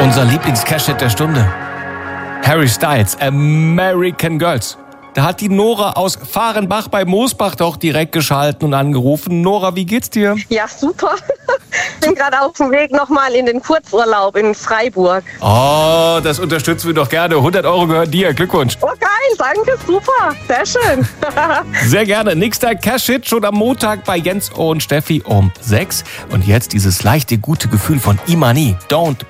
Unser Lieblings-Cash-Hit der Stunde. Harry Styles, American Girls. Da hat die Nora aus Fahrenbach bei Moosbach doch direkt geschalten und angerufen. Nora, wie geht's dir? Ja, super. Bin gerade auf dem Weg nochmal in den Kurzurlaub in Freiburg. Oh, das unterstützen wir doch gerne. 100 € gehören dir. Glückwunsch. Oh, geil, danke, super. Sehr schön. Sehr gerne. Nächster Cash-Hit schon am Montag bei Jens und Steffi um 6. Und jetzt dieses leichte, gute Gefühl von Imani. Don't